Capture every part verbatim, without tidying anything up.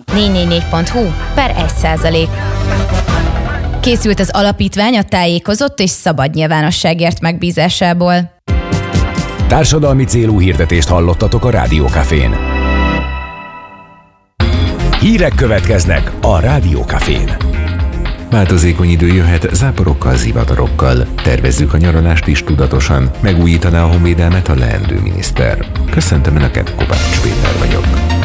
négy négy négy pont hu per egy százalék. Készült az alapítvány a tájékozott és szabad nyilvánosságért megbízásából. Társadalmi célú hirdetést hallottatok a Rádió Cafén. Hírek következnek a Rádió Cafén. Változékony idő jöhet záporokkal, zivatarokkal. Tervezzük a nyaralást is tudatosan. Megújítaná a honvédelmet a leendő miniszter. Köszöntöm Önöket, Kovács Péter vagyok.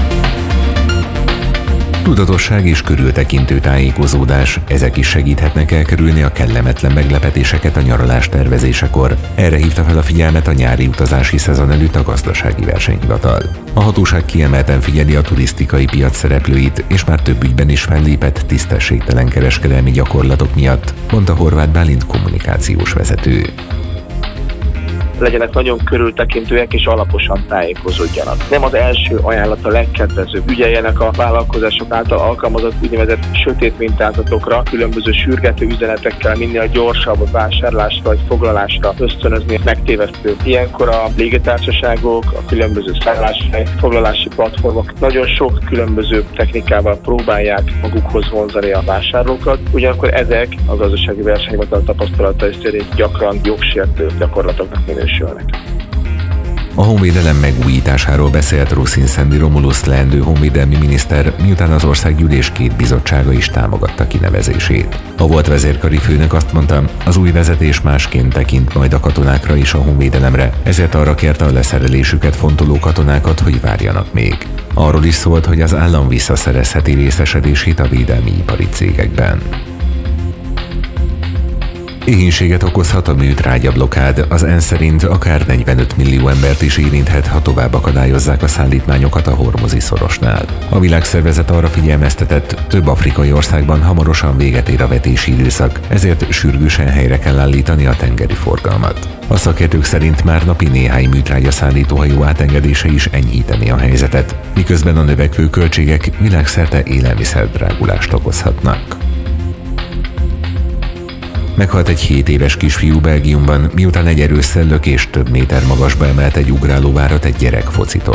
Tudatosság és körültekintő tájékozódás, ezek is segíthetnek elkerülni a kellemetlen meglepetéseket a nyaralás tervezésekor. Erre hívta fel a figyelmet a nyári utazási szezon előtt a Gazdasági Versenyhivatal. A hatóság kiemelten figyeli a turisztikai piac szereplőit, és már több ügyben is fellépett tisztességtelen kereskedelmi gyakorlatok miatt, mondta Horváth Bálint kommunikációs vezető. Legyenek nagyon körültekintőek és alaposan tájékozódjanak. Nem az első ajánlat a legkedvezőbb. Ügyeljenek a vállalkozások által alkalmazott úgynevezett sötét mintázatokra, különböző sürgető üzenetekkel minél gyorsabb vásárlásra vagy foglalásra ösztönözni megtévesztő. Ilyenkor a légitársaságok, a különböző szálláshely, foglalási platformok nagyon sok különböző technikával próbálják magukhoz vonzani a vásárlókat. Ugyanakkor ezek a Gazdasági Versenyhivatal tapasztalatai szerint gyakran jogsértő gyakorlatoknak minősülnek. A honvédelem megújításáról beszélt Ruszin Szendi Romulusz leendő honvédelmi miniszter, miután az országgyűlés két bizottsága is támogatta kinevezését. A volt vezérkari főnök azt mondta, az új vezetés másként tekint majd a katonákra és a honvédelemre, ezért arra kérte a leszerelésüket fontoló katonákat, hogy várjanak még. Arról is szólt, hogy az állam visszaszerezheti részesedését a védelmi ipari cégekben. Éhínséget okozhat a műtrágyablokkád. Az ENSZ szerint akár negyvenöt millió embert is érinthet, ha tovább akadályozzák a szállítmányokat a Hormuzi szorosnál. A világszervezet arra figyelmeztetett, több afrikai országban hamarosan véget ér a vetési időszak, ezért sürgősen helyre kell állítani a tengeri forgalmat. A szakértők szerint már napi néhány műtrágya szállítóhajó átengedése is enyhíteni a helyzetet, miközben a növekvő költségek világszerte élelmiszerdrágulást okozhatnak. Meghalt egy hét éves kisfiú Belgiumban, miután egy erős szellök és több méter magasba emelt egy ugrálóvárat egy gyerek focitól.